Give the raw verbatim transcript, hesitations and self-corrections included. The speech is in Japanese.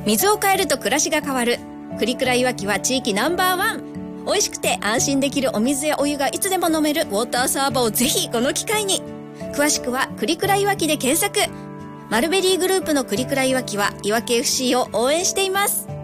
水を変えると暮らしが変わる。栗倉いわきは地域ナンバーワン。美味しくて安心できるお水やお湯がいつでも飲めるウォーターサーバーをぜひこの機会に。詳しくは栗倉いわきで検索。マルベリーグループの栗倉いわきはいわき エフシー を応援しています。